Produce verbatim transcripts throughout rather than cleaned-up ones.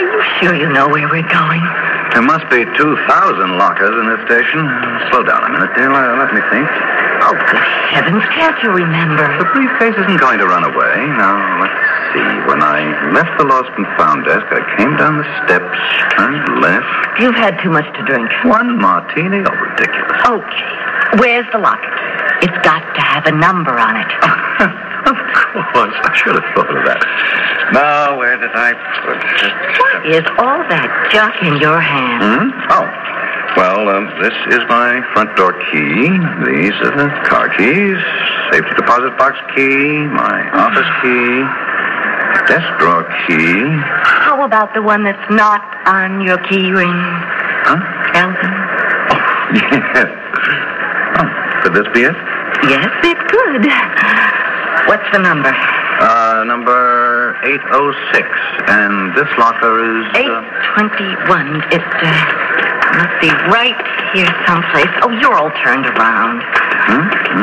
you sure you know where we're going? There must be two thousand lockers in this station. Slow down a minute, dear. Let, let me think. Oh, good heavens, can't you remember? The briefcase isn't going to run away. Now, let's see. When I left the lost and found desk, I came down the steps, turned left. You've had too much to drink. One martini? Oh, ridiculous. Okay. Where's the locker? It's got to have a number on it. Of course. I should have thought of that. Now, where did I put it? What is all that junk in your hand? Hmm? Oh. Well, um, this is my front door key. These are the car keys. Safety deposit box key. My office key. Desk drawer key. How about the one that's not on your key ring? Huh? Elvin? Oh, yes. Oh, could this be it? Yes, it could. What's the number? Uh, number eight oh six. And this locker is... Uh... eight twenty-one. It uh, must be right here someplace. Oh, you're all turned around. Hmm? Hmm?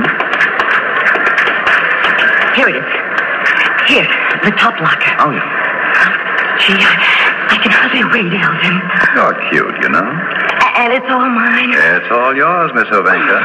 Here it is. Here, the top locker. Oh, yeah. Gee, I, I can hardly wait, Elvin. You're cute, you know. A- and it's all mine. It's all yours, Miss Hovenka.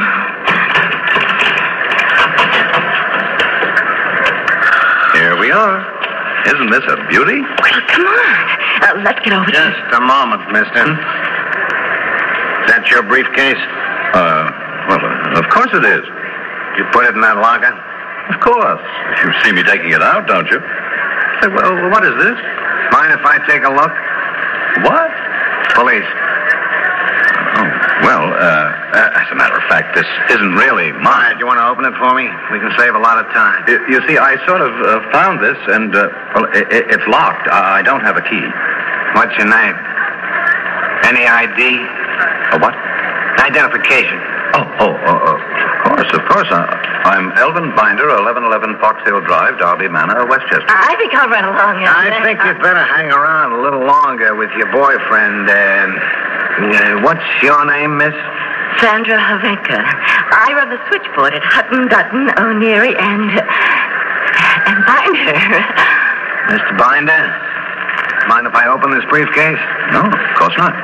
Here we are. Isn't this a beauty? Well, come on. Uh, let's get over to... Just a moment, mister. Is that your briefcase? Uh, well, uh, of course it is. You put it in that locker? Of course. You see me taking it out, don't you? Say, well, what is this? Mind if I take a look? What? Police. Oh, well, uh, as a matter of fact, this isn't really All mine. right, you want to open it for me? We can save a lot of time. You, you see, I sort of uh, found this, and, uh, well, it, it's locked. I, I don't have a key. What's your name? Any I D? A what? Identification. Oh, oh, oh, oh, of course, of course. Uh, I'm Elvin Binder, eleven eleven Fox Hill Drive, Derby Manor, Westchester. I think I'll run along, Elvin. I think you'd better hang around a little longer with your boyfriend. Uh, uh, what's your name, miss? Sandra Hovenka. I run the switchboard at Hutton, Dutton, O'Neary, and... and Binder. Mister Binder? Mind if I open this briefcase? No, of course not.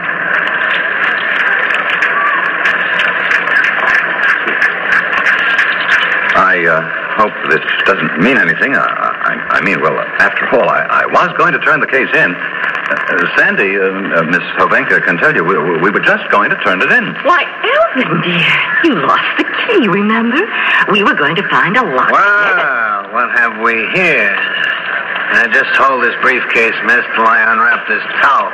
I uh, hope this doesn't mean anything. I, I, I mean, well, after all, I, I was going to turn the case in. Uh, Sandy, uh, uh, Miss Hovenka can tell you, we, we were just going to turn it in. Why, Elvin, dear, you lost the key, remember? We were going to find a lock. Well, what have we here? Uh, just hold this briefcase, miss, till I unwrap this towel.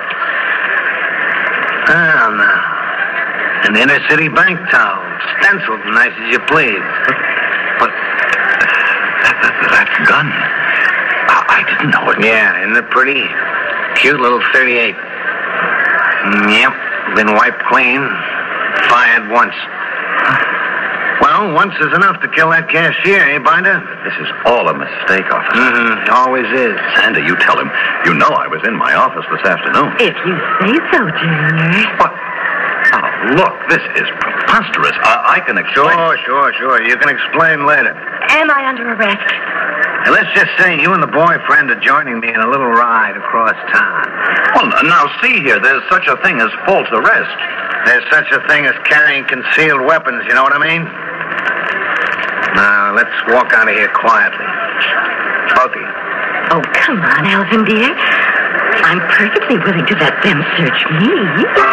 Ah, now. An inner city bank towel. Stenciled, nice as you please. But that, that, that gun, I, I didn't know it. Yeah, isn't it pretty? Cute little thirty-eight. Mm, yep, been wiped clean. Fired once. Well, once is enough to kill that cashier, eh, Binder? This is all a mistake, officer. Mm-hmm, always is. Sandy, you tell him. You know I was in my office this afternoon. If you say so, Junior. What? Oh, look, this is preposterous. I, I can explain. Sure, sure, sure. You can explain later. Am I under arrest? Now, let's just say you and the boyfriend are joining me in a little ride across town. Well, now, see here. There's such a thing as false arrest. There's such a thing as carrying concealed weapons, you know what I mean? Now, let's walk out of here quietly. Both of you. Oh, come on, Elvin, dear. I'm perfectly willing to let them search me.